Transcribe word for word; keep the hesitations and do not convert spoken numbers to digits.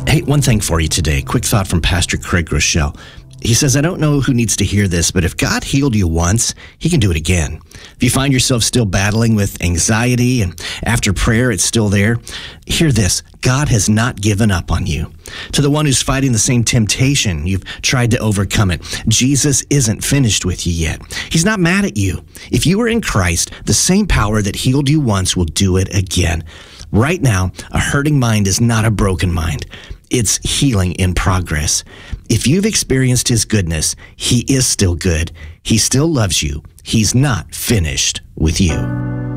Hey, one thing for you today. Quick thought from Pastor Craig Rochelle. He says, I don't know who needs to hear this, but if God healed you once, he can do it again. If you find yourself still battling with anxiety and after prayer it's still there, hear this. God has not given up on you. To the one who's fighting the same temptation, you've tried to overcome it. Jesus isn't finished with you yet. He's not mad at you. If you are in Christ, the same power that healed you once will do it again. Right now, a hurting mind is not a broken mind. It's healing in progress. If you've experienced his goodness, he is still good. He still loves you. He's not finished with you.